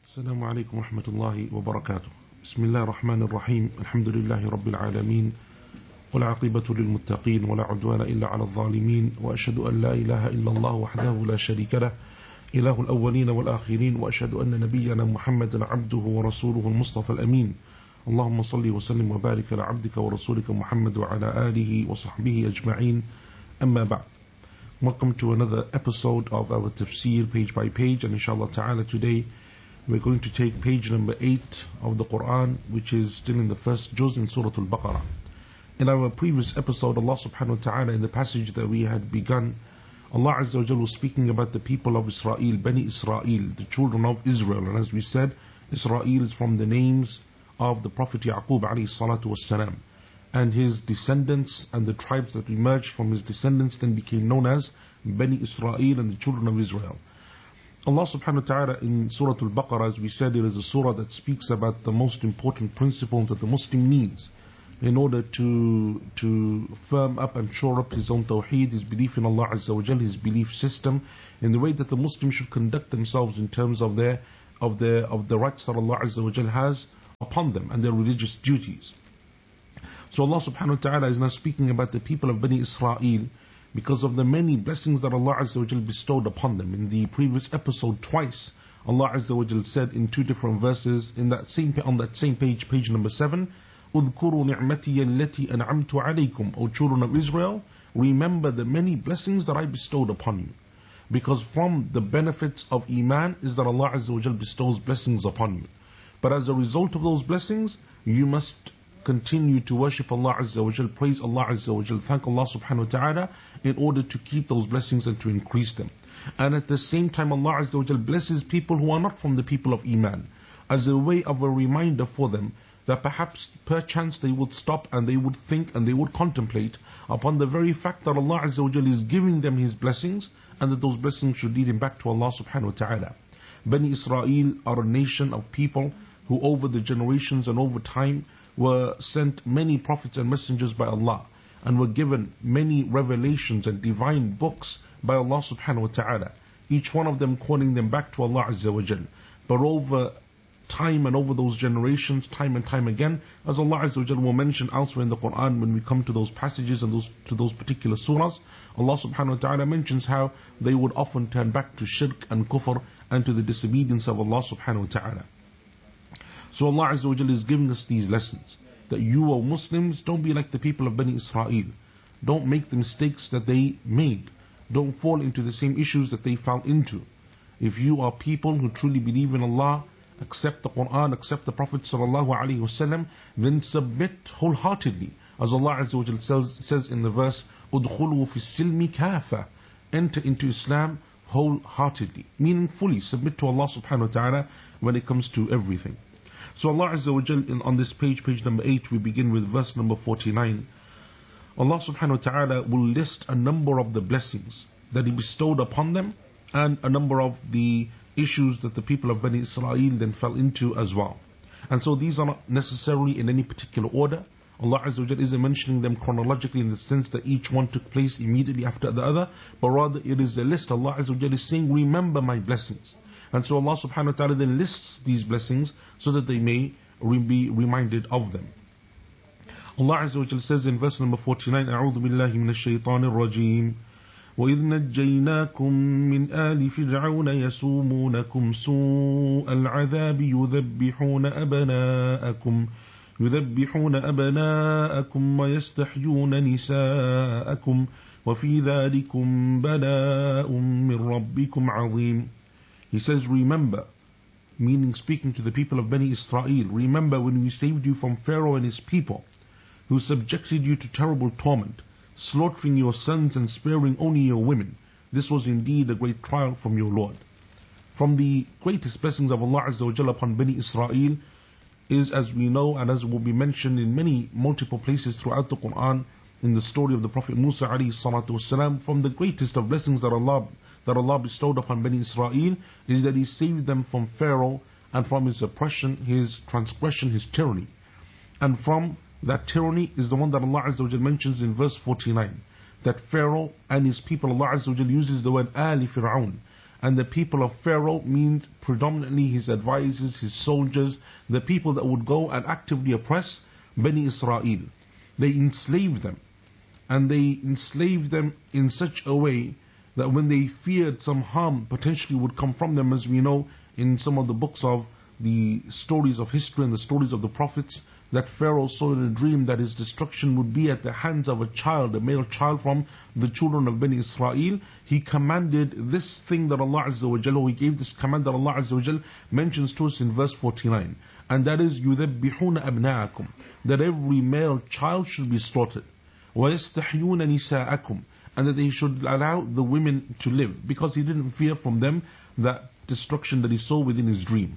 السلام عليكم ورحمة الله وبركاته. بسم الله الرحمن الرحيم. الحمد لله رب العالمين، والعاقبة للمتقين، ولا عدوان إلا على الظالمين، وأشهد أن لا إله إلا الله وحده لا شريك له، إله الأولين والآخرين، وأشهد أن نبينا محمد عبده ورسوله المصطفى الأمين. اللهم صل وسلم وبارك على عبدك ورسولك محمد وعلى آله وصحبه أجمعين. أما بعد. Welcome to another episode of our tafsir page by page, and inshallah ta'ala today we're going to take page number 8 of the Quran, which is still in the first juz in Surah Al-Baqarah. In our previous episode, Allah subhanahu wa ta'ala, in the passage that we had begun, Allah Azza wa Jalla was speaking about the people of Israel, Bani Israel, the children of Israel. And as we said, Israel is from the names of the Prophet Yaqub alayhi salatu wassalam. And his descendants and the tribes that emerged from his descendants then became known as Bani Israel and the children of Israel. Allah subhanahu wa ta'ala in Surah Al-Baqarah, as we said, it is a surah that speaks about the most important principles that the Muslim needs in order to firm up and shore up his own tawheed, his belief in Allah Azza wa Jal, his belief system, in the way that the Muslims should conduct themselves in terms of the rights that Allah Azza wa Jal has upon them and their religious duties. So Allah subhanahu wa ta'ala is now speaking about the people of Bani Israel because of the many blessings that Allah Azza wa Jal bestowed upon them. In the previous episode, twice, Allah Azza wa Jal said in two different verses on that same page, page number 7, اذكروا نعمتي التي أنعمت عليكم, O children of Israel, remember the many blessings that I bestowed upon you. Because from the benefits of Iman is that Allah Azza wa Jal bestows blessings upon you. But as a result of those blessings, you must continue to worship Allah Azza wa Jal, praise Allah Azza wa Jal, thank Allah subhanahu wa ta'ala in order to keep those blessings and to increase them. And at the same time, Allah Azza wa Jal blesses people who are not from the people of Iman as a way of a reminder for them that perchance they would stop and they would think and they would contemplate upon the very fact that Allah Azza wa Jal is giving them His blessings and that those blessings should lead him back to Allah subhanahu wa ta'ala. Bani Israel are a nation of people who over the generations and over time were sent many prophets and messengers by Allah and were given many revelations and divine books by Allah subhanahu wa ta'ala, each one of them calling them back to Allah Azza wa Jal. But over time and over those generations, time and time again, as Allah Azza wa Jal will mention elsewhere in the Quran when we come to those passages and to those particular surahs, Allah subhanahu wa ta'ala mentions how they would often turn back to shirk and kufr and to the disobedience of Allah subhanahu wa ta'ala. So Allah Azza wa Jalla is giving us these lessons, that you, O Muslims, don't be like the people of Bani Israel. Don't make the mistakes that they made. Don't fall into the same issues that they fell into. If you are people who truly believe in Allah, accept the Quran, accept the Prophet sallallahu alaihi wasallam, then submit wholeheartedly. As Allah Azza wa Jalla says in the verse, "Udkhulu fi silmi kafa," enter into Islam wholeheartedly, meaning fully submit to Allah subhanahu wa ta'ala when it comes to everything. So Allah Azza wa Jal, on this page, page number 8, we begin with verse number 49. Allah subhanahu wa ta'ala will list a number of the blessings that He bestowed upon them and a number of the issues that the people of Bani Israel then fell into as well. And so these are not necessarily in any particular order. Allah Azza wa Jal isn't mentioning them chronologically in the sense that each one took place immediately after the other, but rather it is a list. Allah Azza wa Jal is saying, remember my blessings. And so Allah subhanahu wa ta'ala then lists these blessings so that they may be reminded of them. Allah Azza wa Jalla says in verse number 49, أعوذ بالله من الشيطان الرجيم وإذ نجيناكم من آل فرعون يسومونكم سوء العذاب يذبحون أبناءكم ويستحيون نساءكم وفي ذلكم بلاء من ربكم عظيم. He says, remember, meaning speaking to the people of Bani Israel, remember when we saved you from Pharaoh and his people, who subjected you to terrible torment, slaughtering your sons and sparing only your women. This was indeed a great trial from your Lord. From the greatest blessings of Allah Azza wa Jalla upon Bani Israel is, as we know and as will be mentioned in multiple places throughout the Quran, in the story of the Prophet Musa alayhi salatu wasalam, from the greatest of blessings that Allah bestowed upon Bani Israel is that He saved them from Pharaoh and from his oppression, his transgression, his tyranny. And from that tyranny is the one that Allah Azza wa Jal mentions in verse 49, that Pharaoh and his people, Allah Azza wa Jal uses the word Ali Fir'aun, And the people of Pharaoh means predominantly his advisors, his soldiers, the people that would go and actively oppress Bani Israel. They enslaved them. And they enslaved them in such a way that when they feared some harm potentially would come from them, as we know in some of the books of the stories of history and the stories of the prophets, that Pharaoh saw in a dream that his destruction would be at the hands of a child, a male child from the children of Bani Israel. He commanded this thing that Allah Azza wa Jalla, he gave this command that Allah Azza wa Jalla mentions to us in verse 49. And that is, يُذَبِّحُونَ أَبْنَاءَكُمْ, that every male child should be slaughtered. وَيَسْتَحْيُونَ نِسَاءَكُمْ, and that they should allow the women to live, because he didn't fear from them that destruction that he saw within his dream.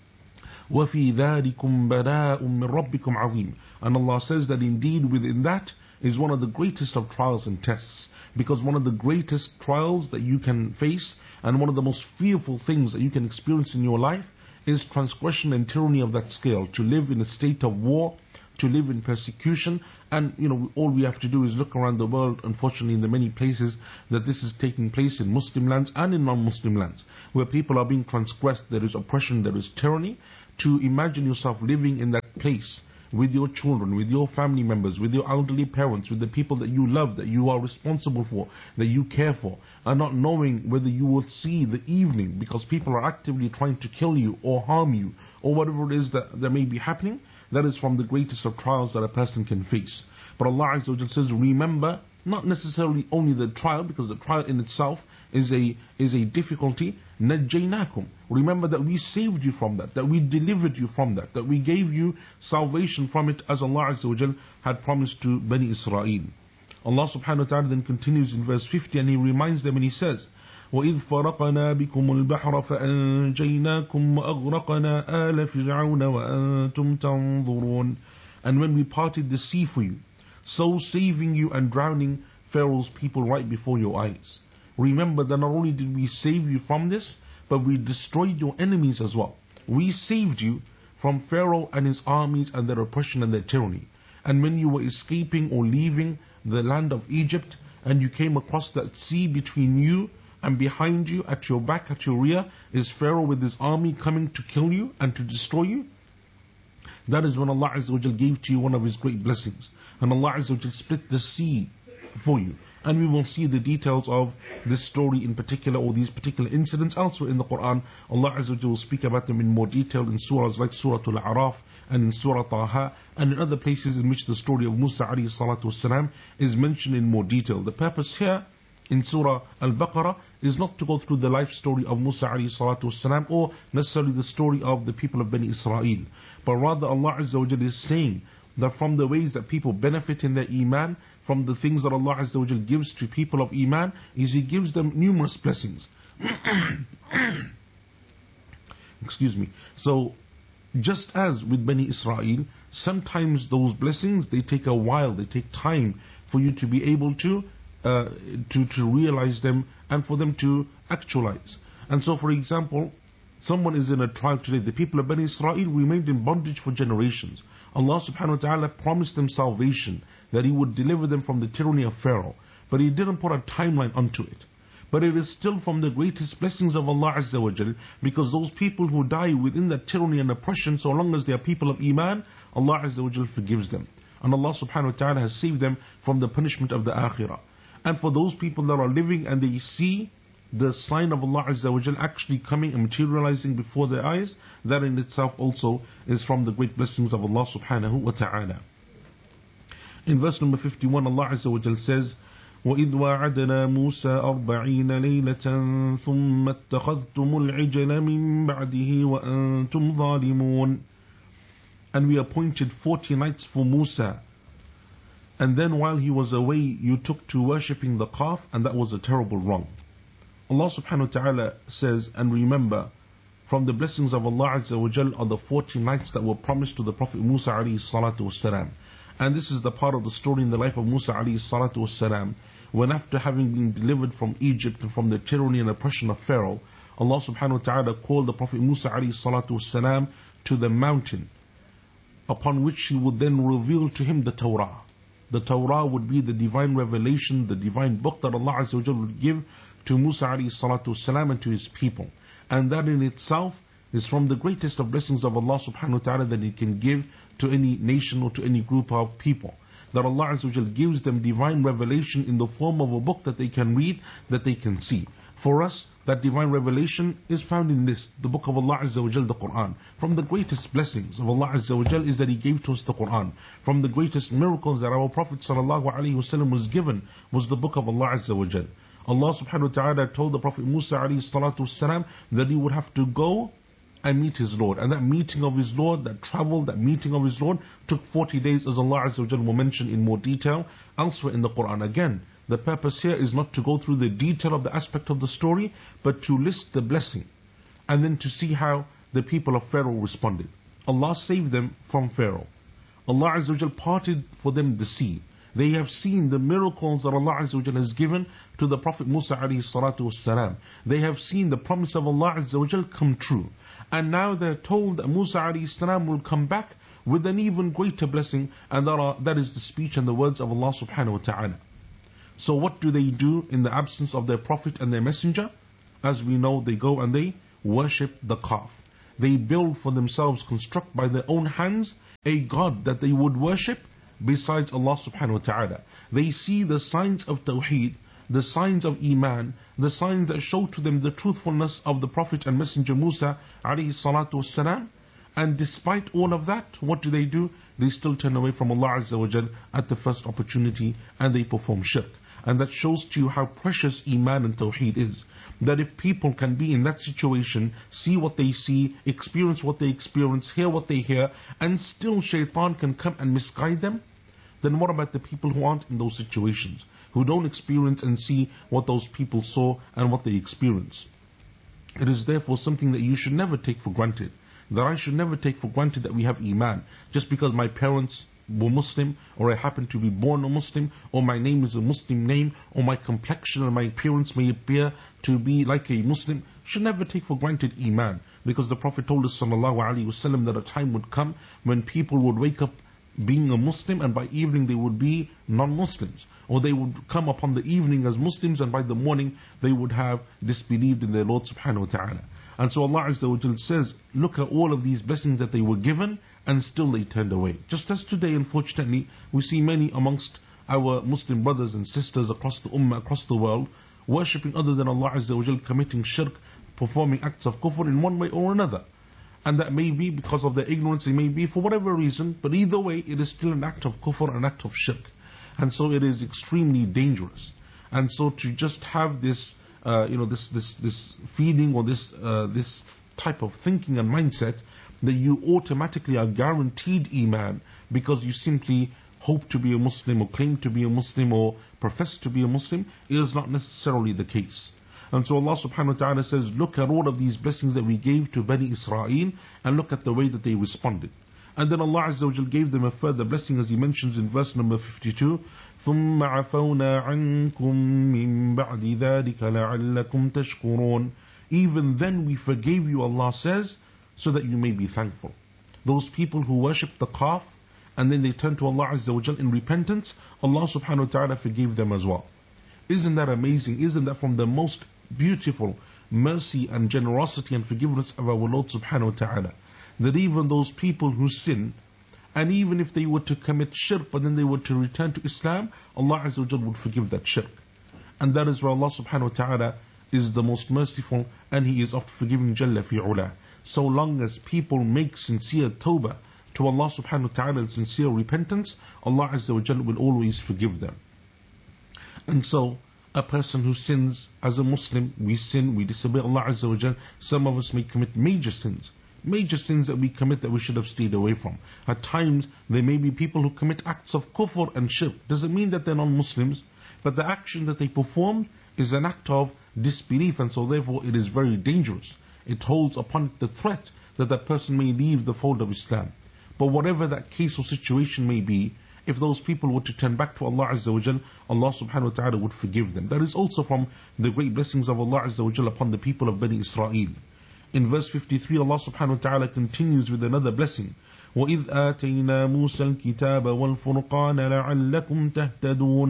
وَفِي ذَلِكُمْ بَلَاءٌ مِّن رَبِّكُمْ عَظِيمٌ. And Allah says that indeed within that is one of the greatest of trials and tests, because one of the greatest trials that you can face and one of the most fearful things that you can experience in your life is transgression and tyranny of that scale, to live in a state of war, to live in persecution. And all we have to do is look around the world, unfortunately, in the many places that this is taking place in Muslim lands and in non-Muslim lands, where people are being transgressed, there is oppression, there is tyranny. To imagine yourself living in that place with your children, with your family members, with your elderly parents, with the people that you love, that you are responsible for, that you care for, and not knowing whether you will see the evening because people are actively trying to kill you or harm you or whatever it is that may be happening. That is from the greatest of trials that a person can face. But Allah Azza wa Jalla says, remember, not necessarily only the trial, because the trial in itself is a difficulty. نَجَّيْنَاكُمْ, remember that we saved you from that we delivered you from that we gave you salvation from it, as Allah Azza wa Jalla had promised to Bani Israel. Allah subhanahu wa ta'ala then continues in verse 50, and He reminds them and He says, وَإِذْ فَرَقْنَا بِكُمُ الْبَحْرَ فَأَنْجَيْنَاكُمْ وَأَغْرَقْنَا آلَ فِرْعَوْنَ وَأَنْتُمْ تَنْظُرُونَ. And when we parted the sea for you, so saving you and drowning Pharaoh's people right before your eyes. Remember that not only did we save you from this, but we destroyed your enemies as well. We saved you from Pharaoh and his armies and their oppression and their tyranny. And when you were escaping or leaving the land of Egypt, and you came across that sea between you and behind you, at your back, at your rear, is Pharaoh with his army coming to kill you and to destroy you. That is when Allah Azza wa Jal gave to you one of His great blessings. And Allah Azza wa Jal split the sea for you. And we will see the details of this story in particular, or these particular incidents elsewhere in the Quran. Allah Azza wa Jal will speak about them in more detail in surahs like Surah Al-A'raf and in Surah Taha, and in other places in which the story of Musa alayhi salatu wasalam is mentioned in more detail. The purpose here in Surah Al-Baqarah is not to go through the life story of Musa alayhi salatu wasalam, or necessarily the story of the people of Bani Israel, but rather Allah Azza wa Jalla is saying that from the ways that people benefit in their Iman, from the things that Allah Azza wa Jalla gives to people of Iman, is He gives them numerous blessings. Excuse me. So, just as with Bani Israel, sometimes those blessings, they take a while, they take time for you to be able to realize them and for them to actualize. And so, for example, someone is in a trial today. The people of Bani Israel remained in bondage for generations. Allah subhanahu wa ta'ala promised them salvation, that He would deliver them from the tyranny of Pharaoh. But He didn't put a timeline onto it. But it is still from the greatest blessings of Allah Azza wa Jal, because those people who die within that tyranny and oppression, so long as they are people of Iman, Allah Azza wa Jal forgives them. And Allah subhanahu wa ta'ala has saved them from the punishment of the Akhirah. And for those people that are living and they see the sign of Allah Azza wa Jal actually coming and materializing before their eyes, that in itself also is from the great blessings of Allah subhanahu wa ta'ala. In verse number 51, Allah Azza wa Jal says, وَإِذْ وَعَدْنَا مُوسَى 40 لَيْلَةً ثُمَّ اتَّخَذْتُمُ الْعِجْلَ مِنْ بَعْدِهِ وَأَنْتُمْ ظَالِمُونَ. And we appointed 40 nights for Musa, and then while he was away you took to worshipping the calf, and that was a terrible wrong. Allah subhanahu wa ta'ala says, and remember, from the blessings of Allah Azza wa Jal are the 40 nights that were promised to the Prophet Musa alayhi salatu wasalam. And this is the part of the story in the life of Musa alayhi salatu wasalam, when after having been delivered from Egypt and from the tyranny and oppression of Pharaoh, Allah subhanahu wa ta'ala called the Prophet Musa alayhi salatu wasalam to the mountain, upon which He would then reveal to him the Torah. The Torah would be the divine revelation, the divine book that Allah Azza wa Jal would give to Musa alayhi salatu wasalam and to his people. And that in itself is from the greatest of blessings of Allah subhanahu wa ta'ala that He can give to any nation or to any group of people. That Allah Azza wa Jal gives them divine revelation in the form of a book that they can read, that they can see. For us, that divine revelation is found in this, the book of Allah Azza wa Jal, the Quran. From the greatest blessings of Allah Azza wa Jal is that He gave to us the Quran. From the greatest miracles that our Prophet sallallahu alaihi wasallam was given was the book of Allah Azza wa Jal. Allah subhanahu wa ta'ala told the Prophet Musa alayhi salatu wasalam that he would have to go and meet his Lord. And that meeting of his Lord, that travel, that meeting of his Lord took 40 days, as Allah Azza wa Jal will mention in more detail elsewhere in the Quran. Again, the purpose here is not to go through the detail of the aspect of the story, but to list the blessing and then to see how the people of Pharaoh responded. Allah saved them from Pharaoh. Allah Azza wa Jal parted for them the sea. They have seen the miracles that Allah Azza wa Jal has given to the Prophet Musa alayhi salatu wassalam. They have seen the promise of Allah Azza wa Jal come true. And now they're told that Musa alayhi salam will come back with an even greater blessing, and that is the speech and the words of Allah subhanahu wa ta'ala. So what do they do in the absence of their prophet and their messenger? As we know, they go and they worship the calf. They build for themselves, construct by their own hands, a god that they would worship besides Allah subhanahu wa ta'ala. They see the signs of Tawheed, the signs of Iman, the signs that show to them the truthfulness of the Prophet and Messenger Musa alayhi salatu wassalam. And despite all of that, what do? They still turn away from Allah Azza wa Jal at the first opportunity, and they perform shirk. And that shows to you how precious Iman and Tawheed is. That if people can be in that situation, see what they see, experience what they experience, hear what they hear, and still shaitan can come and misguide them, then what about the people who aren't in those situations? Who don't experience and see what those people saw and what they experienced? It is therefore something that you should never take for granted. That I should never take for granted that we have Iman. Just because my parents were Muslim, or I happen to be born a Muslim, or my name is a Muslim name, or my complexion and my appearance may appear to be like a Muslim, should never take for granted Iman. Because the Prophet told us sallallahu alaihi wasallam that a time would come when people would wake up being a Muslim, and by evening they would be non-Muslims. Or they would come upon the evening as Muslims, and by the morning they would have disbelieved in their Lord subhanahu wa ta'ala. And so Allah Azza wa Jal says, look at all of these blessings that they were given, and still they turned away. Just as today, unfortunately, we see many amongst our Muslim brothers and sisters across the ummah, across the world, worshipping other than Allah Azza wa Jal, committing shirk, performing acts of kufr in one way or another. And that may be because of their ignorance, it may be for whatever reason, but either way, it is still an act of kufr, an act of shirk. And so it is extremely dangerous. And so to just have this this feeling or this type of thinking and mindset that you automatically are guaranteed Iman because you simply hope to be a Muslim or claim to be a Muslim or profess to be a Muslim is not necessarily the case. And so Allah subhanahu wa ta'ala says, look at all of these blessings that we gave to Bani Israel and look at the way that they responded. And then Allah Azza wa Jal gave them a further blessing, as He mentions in verse number 52, ثُمَّ عَفَوْنَا عَنْكُمْ مِنْ بَعْدِ ذَلِكَ لَعَلَّكُمْ تَشْكُرُونَ. Even then we forgave you, Allah says, so that you may be thankful. Those people who worship the calf and then they turn to Allah Azza wa Jal in repentance, Allah subhanahu wa ta'ala forgave them as well. Isn't that amazing? Isn't that from the most beautiful mercy and generosity and forgiveness of our Lord subhanahu wa ta'ala? That even those people who sin, and even if they were to commit shirk but then they were to return to Islam, Allah Azza wa Jal would forgive that shirk. And that is where Allah subhanahu wa ta'ala is the most merciful, and He is oft forgiving Jalla fi'ula. So long as people make sincere tawbah to Allah subhanahu wa ta'ala and sincere repentance, Allah Azza wa Jal will always forgive them. And so a person who sins as a Muslim, we sin, we disobey Allah Azza wa Jal. Some of us may commit major sins that we commit that we should have stayed away from. At times there may be people who commit acts of kufr and shirk. Doesn't mean that they're non-Muslims, but the action that they perform is an act of disbelief, and so therefore it is very dangerous. It holds upon the threat that that person may leave the fold of Islam. But whatever that case or situation may be, if those people were to turn back to Allah Azza wa Jal, Allah subhanahu wa ta'ala would forgive them. That is also from the great blessings of Allah Azza wa Jal upon the people of Bani Israel. In verse 53, Allah subhanahu wa ta'ala continues with another blessing. وَإِذْ آتَيْنَا مُوسَى الْكِتَابَ وَالْفُرْقَانَ لَعَلَّكُمْ تَهْتَدُونَ.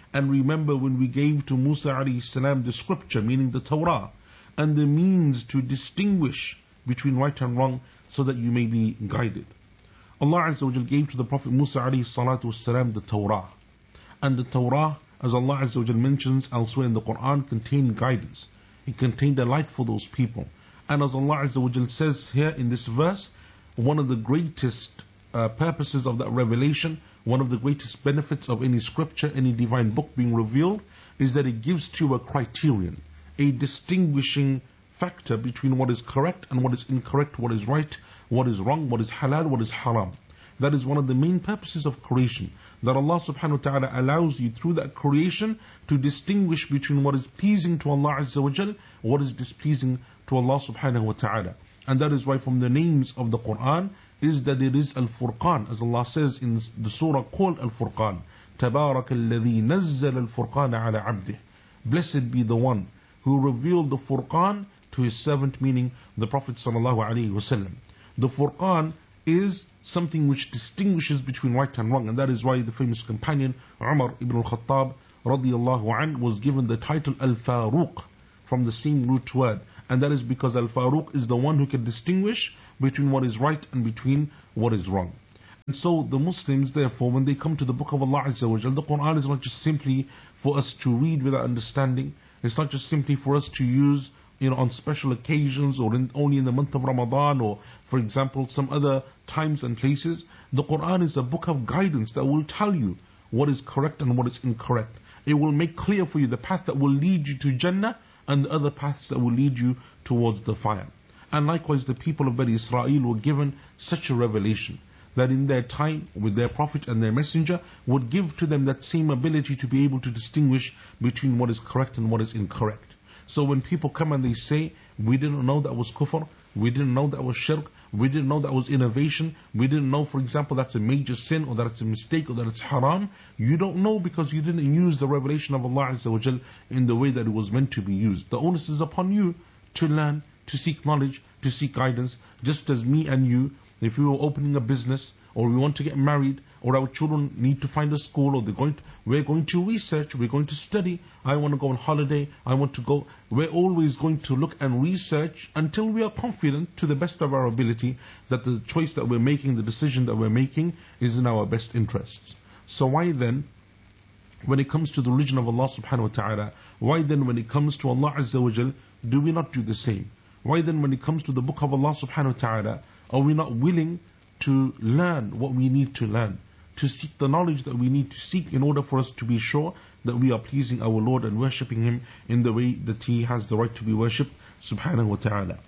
And remember when we gave to Musa alayhi salam the scripture, meaning the Torah, and the means to distinguish between right and wrong so that you may be guided. Allah Azza wa Jal gave to the Prophet Musa alayhi salatu wasalam the Torah. And the Torah, as Allah Azza wa Jal mentions elsewhere in the Quran, contained guidance. It contained a light for those people. And as Allah Azza wa Jal says here in this verse, one of the greatest purposes of that revelation, one of the greatest benefits of any scripture, any divine book being revealed, is that it gives to you a criterion, a distinguishing factor between what is correct and what is incorrect, what is right, what is wrong, what is halal, what is haram. That is one of the main purposes of creation, that Allah subhanahu wa ta'ala allows you through that creation to distinguish between what is pleasing to Allah Azza wa Jal, what is displeasing to Allah subhanahu wa ta'ala. And that is why from the names of the Quran is that it is Al-Furqan, as Allah says in the surah called Al-Furqan. تَبَارَكَ الَّذِي نَزَّلَ الْفُرْقَانَ عَلَى عَبْدِهِ. Blessed be the one who revealed the Furqan to his servant, meaning the Prophet sallallahu alaihi wasallam. The Furqan is something which distinguishes between right and wrong, and that is why the famous companion Umar ibn al-Khattab radiyallahu anh was given the title Al-Faruq from the same root word, and that is because Al-Faruq is the one who can distinguish between what is right and between what is wrong. And so the Muslims, therefore, when they come to the book of Allah Azza wa Jal, the Quran is not just simply for us to read without understanding. It's not just simply for us to use on special occasions or only in the month of Ramadan or, for example, some other times and places. The Quran is a book of guidance that will tell you what is correct and what is incorrect. It will make clear for you the path that will lead you to Jannah and the other paths that will lead you towards the fire. And likewise, the people of Bani Israel were given such a revelation that in their time with their prophet and their messenger would give to them that same ability to be able to distinguish between what is correct and what is incorrect. So when people come and they say, we didn't know that was kufr, we didn't know that was shirk, we didn't know that was innovation, we didn't know, for example, that's a major sin or that it's a mistake or that it's haram, you don't know because you didn't use the revelation of Allah Azza wa Jal in the way that it was meant to be used. The onus is upon you to learn, to seek knowledge, to seek guidance, just as me and you, if we were opening a business or we want to get married or our children need to find a school or we're going to research, we're going to study, I want to go on holiday, I want to go, we're always going to look and research until we are confident to the best of our ability that the choice that we're making, the decision that we're making is in our best interests. So why then, when it comes to the religion of Allah subhanahu wa ta'ala, why then when it comes to Allah Azza wa Jal, do we not do the same? Why then when it comes to the book of Allah subhanahu wa ta'ala, are we not willing to learn what we need to learn, to seek the knowledge that we need to seek in order for us to be sure that we are pleasing our Lord and worshipping Him in the way that He has the right to be worshipped subhanahu wa ta'ala.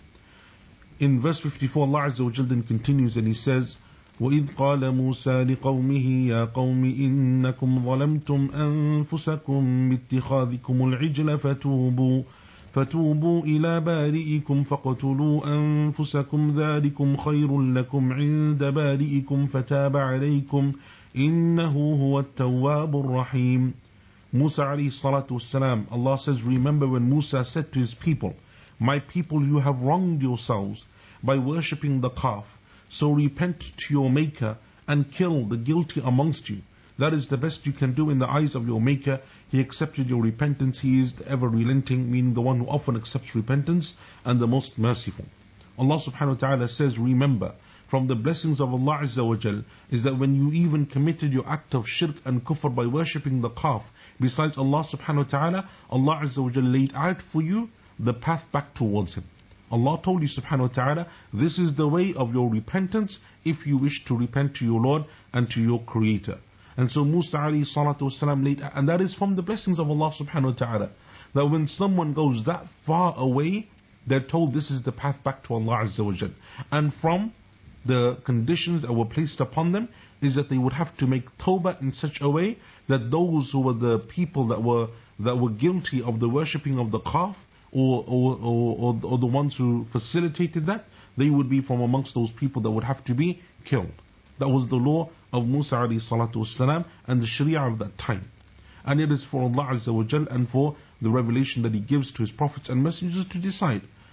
In verse 54, Allah Azza wa Jal then continues and He says, وَإِذْ قَالَ مُوسَى لِقَوْمِهِ يَا قَوْمِ إِنَّكُمْ ظَلَمْتُمْ أَنفُسَكُمْ بِاتِّخَاذِكُمُ الْعِجْلَ فتوبوا إلى بارئكم فاقتلوا أنفسكم ذلكم خير لكم عند بارئكم فتاب عليكم إنه هو التواب الرحيم. Musa alayhi salatu wasalam, Allah says, remember when Musa said to his people, my people, you have wronged yourselves by worshipping the calf, so repent to your maker and kill the guilty amongst you. That is the best you can do in the eyes of your Maker. He accepted your repentance. He is the ever relenting, meaning the one who often accepts repentance and the most merciful. Allah subhanahu wa ta'ala says, remember, from the blessings of Allah Azza wa Jal is that when you even committed your act of shirk and kufr by worshipping the calf, besides Allah subhanahu wa ta'ala, Allah Azza wa Jal laid out for you the path back towards Him. Allah told you subhanahu wa ta'ala, this is the way of your repentance if you wish to repent to your Lord and to your Creator. And so Musa alayhi salatu wasalam laid, and that is from the blessings of Allah subhanahu wa ta'ala, that when someone goes that far away, they're told this is the path back to Allah Azza wa Jal. And from the conditions that were placed upon them is that they would have to make tawbah in such a way that those who were the people that were guilty of the worshipping of the calf or the ones who facilitated that, they would be from amongst those people that would have to be killed. That was the law of Musa alayhi salatu wasalam and the Sharia of that time. And it is for Allah Azza wa Jal and for the revelation that He gives to His prophets and messengers to decide.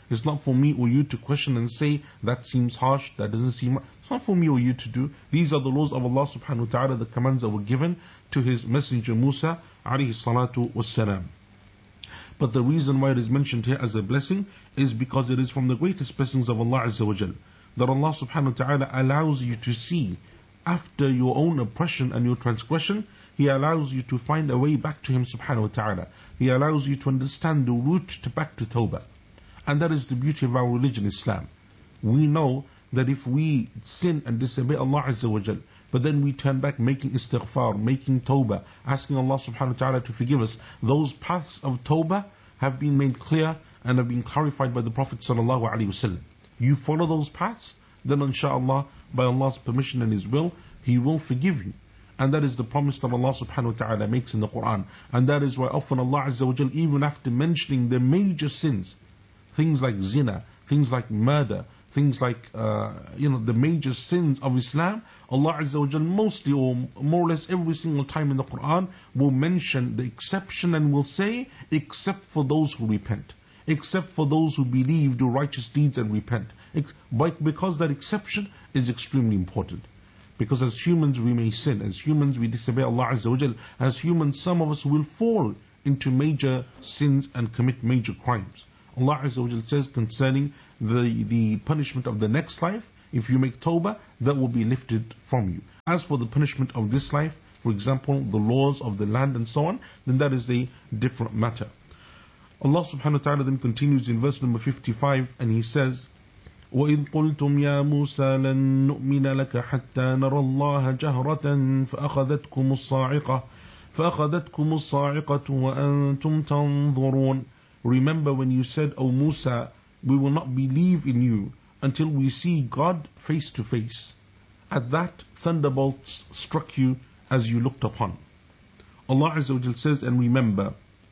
It's not for me or you to question and say, that seems harsh, that doesn't seem... It's not for me or you to do. These are the laws of Allah subhanahu wa ta'ala, the commands that were given to His Messenger Musa alayhi salatu wassalam. But the reason why it is mentioned here as a blessing is because it is from the greatest blessings of Allah Azza wa Jal, that Allah subhanahu wa ta'ala allows you to see after your own oppression and your transgression. He allows you to find a way back to Him subhanahu wa ta'ala. He allows you to understand the route back to Tawbah. And that is the beauty of our religion, Islam. We know that if we sin and disobey Allah Azza wa Jal, but then we turn back making istighfar, making Tawbah, asking Allah subhanahu wa ta'ala to forgive us, those paths of Tawbah have been made clear and have been clarified by the Prophet sallallahu alaihi wasallam. You follow those paths, then inshaAllah, by Allah's permission and His will, He will forgive you. And that is the promise that Allah subhanahu wa ta'ala makes in the Quran. And that is why often Allah Azza wa Jal, even after mentioning the major sins, things like zina, things like murder, things like the major sins of Islam, Allah Azza wa Jal mostly or more or less every single time in the Quran will mention the exception and will say, except for those who repent, except for those who believe, do righteous deeds and repent. Because that exception is extremely important. Because as humans we may sin, as humans we disobey Allah Azza wa Jal, as humans some of us will fall into major sins and commit major crimes. Allah Azza wa Jal says concerning the punishment of the next life, if you make tawbah, that will be lifted from you. As for the punishment of this life, for example, the laws of the land and so on, then that is a different matter. Allah subhanahu wa ta'ala then continues in verse number 55 and He says, وَإِذْ قُلْتُمْ يَا مُوسَى لَن نُؤْمِنَ لَكَ حَتَّى نَرَى اللَّهَ جَهْرَةً فَأَخَذَتْكُمُ الصَّاعِقَةُ وَأَنْتُمْ تَنْظُرُونَ. Remember when you said, O Musa, we will not believe in you until we see God face to face. At that, thunderbolts struck you as you looked upon. Allah Azza wa Jal says, and remember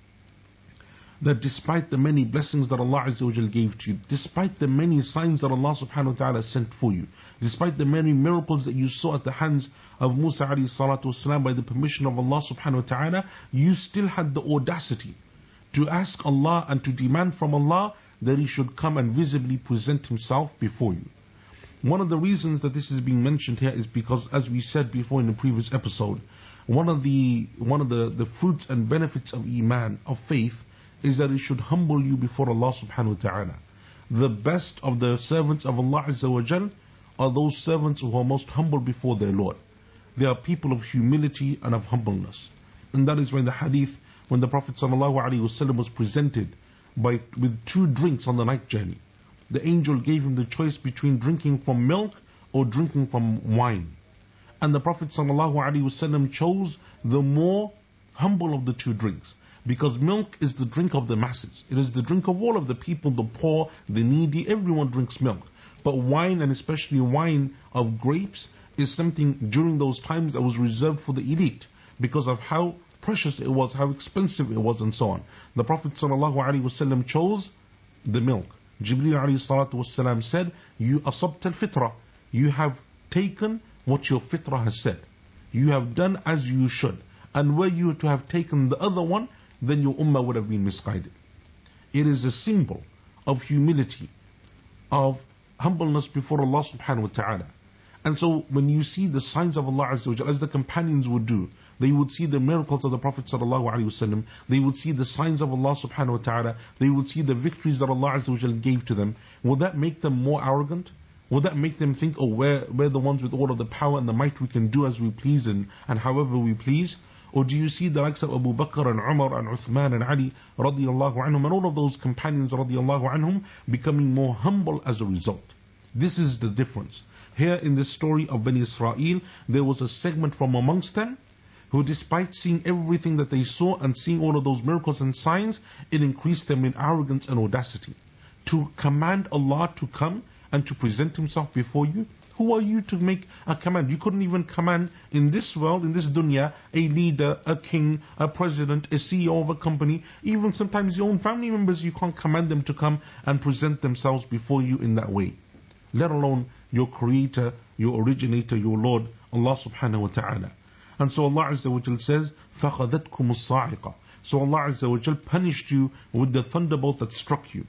that despite the many blessings that Allah Azza wa Jal gave to you, despite the many signs that Allah subhanahu wa ta'ala sent for you, despite the many miracles that you saw at the hands of Musa alayhi salatu wasalam by the permission of Allah subhanahu wa ta'ala, you still had the audacity to ask Allah and to demand from Allah that He should come and visibly present Himself before you. One of the reasons that this is being mentioned here is because, as we said before in the previous episode, one of the fruits and benefits of Iman, of faith, is that it should humble you before Allah subhanahu wa ta'ala. The best of the servants of Allah Azza wa Jal are those servants who are most humble before their Lord. They are people of humility and of humbleness. And that is when the hadith, when the Prophet sallallahu alaihi wasallam was presented with two drinks on the night journey, the angel gave him the choice between drinking from milk or drinking from wine. And the Prophet sallallahu alaihi wasallam chose the more humble of the two drinks. Because milk is the drink of the masses. It is the drink of all of the people, the poor, the needy, everyone drinks milk. But wine, and especially wine of grapes, is something during those times that was reserved for the elite because of how precious it was, how expensive it was and so on. The Prophet ﷺ chose the milk. Jibreel ﷺ said, you asabta al-fitra, you have taken what your fitrah has said. You have done as you should. And were you to have taken the other one, then your ummah would have been misguided. It is a symbol of humility, of humbleness before Allah subhanahu wa ta'ala. And so when you see the signs of Allah Azza wa Jalla, as the companions would do, they would see the miracles of the Prophet sallallahu alaihi wasallam, they would see the signs of Allah subhanahu wa ta'ala, they would see the victories that Allah Azza wa Jalla gave to them. Would that make them more arrogant? Would that make them think, oh, we're the ones with all of the power and the might, we can do as we please and however we please? Or do you see the likes of Abu Bakr and Umar and Uthman and Ali radiyallahu anhum and all of those companions radiyallahu anhum becoming more humble as a result? This is the difference. Here in the story of Bani Israel, there was a segment from amongst them who, despite seeing everything that they saw and seeing all of those miracles and signs, it increased them in arrogance and audacity. To command Allah to come and to present Himself before you, who are you to make a command? You couldn't even command in this world, in this dunya, a leader, a king, a president, a CEO of a company, even sometimes your own family members, you can't command them to come and present themselves before you in that way. Let alone your creator, your originator, your Lord, Allah subhanahu wa ta'ala. And so Allah Azza wa Jal says, فَخَذَتْكُمُ الصَّاعِقَةِ. So Allah Azza wa Jal punished you with the thunderbolt that struck you.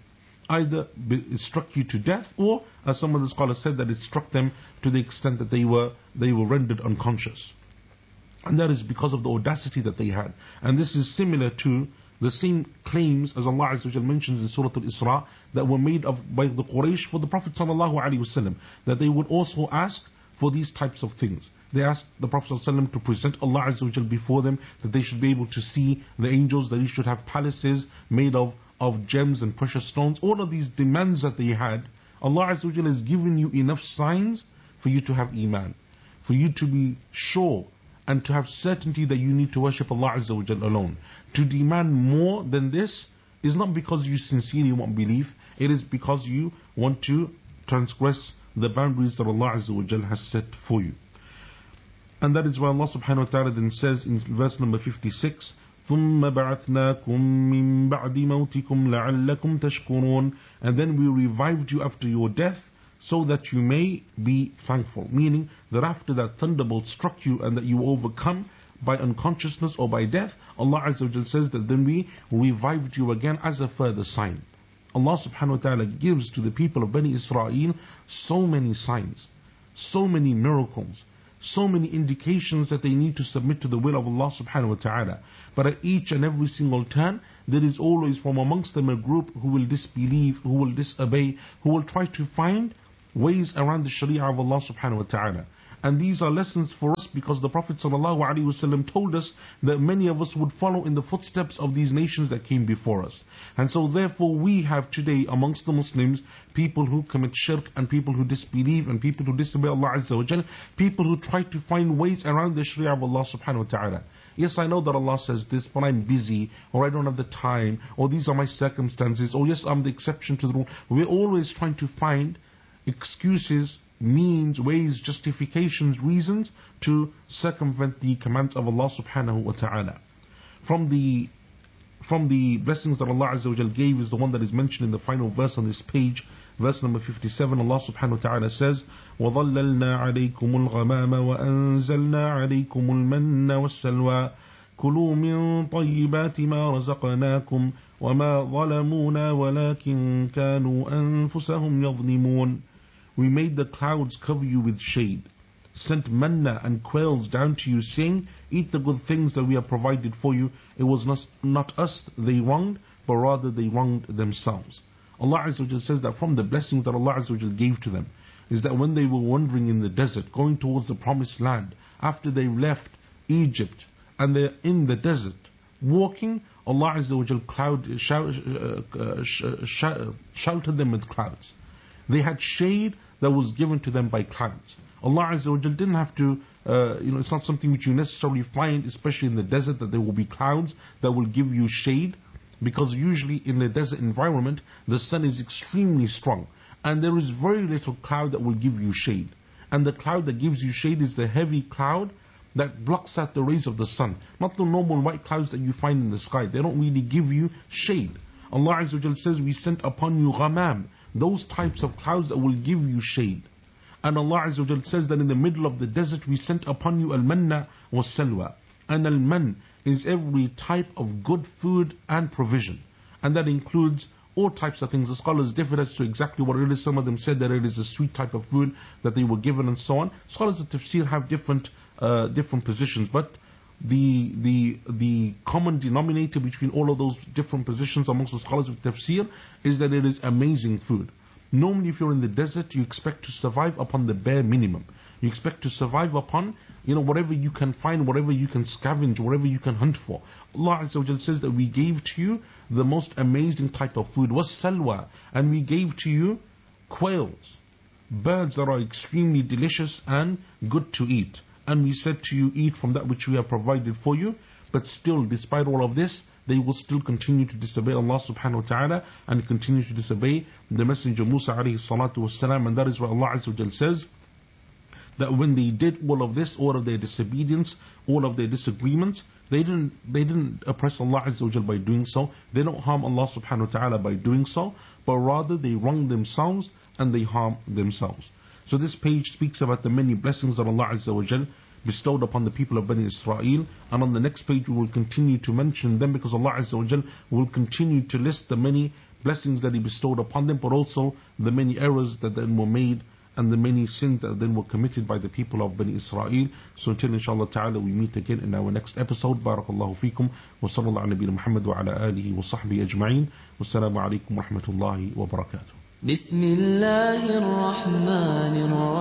either it struck you to death, or as some of the scholars said, that it struck them to the extent that they were rendered unconscious. And that is because of the audacity that they had. And this is similar to the same claims as Allah Azza wa Jal mentions in Surah Al-Isra that were made by the Quraysh for the Prophet ﷺ, that they would also ask for these types of things. They asked the Prophet ﷺ to present Allah Azza wa Jal before them, that they should be able to see the angels, that he should have palaces made of gems and precious stones. All of these demands that they had, Allah Azza wa Jal has given you enough signs for you to have Iman, for you to be sure and to have certainty that you need to worship Allah Azza wa Jal alone. To demand more than this is not because you sincerely want belief, it is because you want to transgress the boundaries that Allah Azza wa Jal has set for you. And that is why Allah subhanahu wa ta'ala then says in verse number 56, ثُمَّ بَعَثْنَاكُم مِّن بَعْدِ مَوْتِكُمْ لَعَلَّكُمْ تَشْكُرُونَ. And then we revived you after your death, so that you may be thankful. Meaning that after that thunderbolt struck you and that you were overcome by unconsciousness or by death, Allah Azza wa Jal says that then we revived you again as a further sign. Allah subhanahu wa ta'ala gives to the people of Bani Israel so many signs, so many miracles, so many indications that they need to submit to the will of Allah subhanahu wa ta'ala. But at each and every single turn, there is always from amongst them a group who will disbelieve, who will disobey, who will try to find ways around the Sharia of Allah subhanahu wa ta'ala. And these are lessons for us because the Prophet ﷺ told us that many of us would follow in the footsteps of these nations that came before us. And so therefore we have today amongst the Muslims people who commit shirk and people who disbelieve and people who disobey Allah Azza wa Jal, people who try to find ways around the Sharia of Allah subhanahu wa ta'ala. Yes, I know that Allah says this, but I'm busy, or I don't have the time, or these are my circumstances, or yes, I'm the exception to the rule. We're always trying to find excuses, means, ways, justifications, reasons to circumvent the commands of Allah subhanahu wa ta'ala. From the blessings that Allah Azza wa Jal gave is the one that is mentioned in the final verse on this page, verse number 57. Allah subhanahu wa ta'ala says, وَظَلَّلْنَا عَلَيْكُمُ الْغَمَامَ وَأَنزَلْنَا عَلَيْكُمُ الْمَنَّ وَالسَّلْوَى كُلُوا مِن طَيِّبَاتِ مَا رَزَقْنَاكُمْ وَمَا ظَلَمُونَا وَلَكِن كَانُوا أَنفُسَهُمْ يَظْلِمُونَ. We made the clouds cover you with shade, sent manna and quails down to you, saying, eat the good things that we have provided for you. It was not us they wronged, but rather they wronged themselves. Allah Azza wa Jal says that from the blessings that Allah Azza wa Jal gave to them is that when they were wandering in the desert, going towards the promised land, after they left Egypt and they're in the desert, walking, Allah Azza wa Jal sheltered them with clouds. They had shade that was given to them by clouds. Allah Azza wa Jal didn't have to, it's not something which you necessarily find, especially in the desert, that there will be clouds that will give you shade, because usually in the desert environment, the sun is extremely strong, and there is very little cloud that will give you shade. And the cloud that gives you shade is the heavy cloud that blocks out the rays of the sun, not the normal white clouds that you find in the sky. They don't really give you shade. Allah Azza wa Jal says, we sent upon you ghamam, those types of clouds that will give you shade. And Allah Azza wa Jal says that in the middle of the desert we sent upon you al-manna was-salwa. And al-man is every type of good food and provision. And that includes all types of things. The scholars differ as to exactly what it is. Some of them said that it is a sweet type of food that they were given and so on. Scholars of tafsir have different positions, but the common denominator between all of those different positions amongst the scholars of tafsir is that it is amazing food. Normally if you're in the desert, you expect to survive upon the bare minimum. You expect to survive upon, whatever you can find, whatever you can scavenge, whatever you can hunt for. Allah Azza wa Jal says that we gave to you the most amazing type of food, was salwa, and we gave to you quails, birds that are extremely delicious and good to eat. And we said to you, eat from that which we have provided for you. But still, despite all of this, they will still continue to disobey Allah subhanahu wa ta'ala and continue to disobey the Messenger Musa alayhi salatu wasalam. And that is why Allah Azza wa Jal says that when they did all of this, all of their disobedience, all of their disagreements, they didn't oppress Allah Azza wa Jal by doing so. They don't harm Allah subhanahu wa ta'ala by doing so, but rather they wrong themselves and they harm themselves. So this page speaks about the many blessings that Allah Azza wa Jal bestowed upon the people of Bani Israel, and on the next page we will continue to mention them, because Allah Azza wa Jal will continue to list the many blessings that He bestowed upon them, but also the many errors that then were made and the many sins that then were committed by the people of Bani Israel. So until inshallah ta'ala we meet again in our next episode. Barakallahu feekum wa sallallahu ala nabiyina Muhammad wa ala alihi wa sahbihi ajma'in. Wassalamu alaikum wa rahmatullahi wa barakatuh. بسم الله الرحمن الرحيم